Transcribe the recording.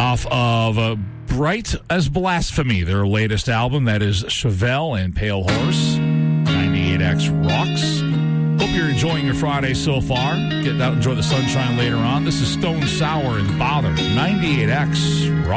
off of Bright as Blasphemy, their latest album. That is Chevelle and Pale Horse. 98X rocks. Hope you're enjoying your Friday so far. Get out, enjoy the sunshine later on. This is Stone Sour and Bother. 98X rocks.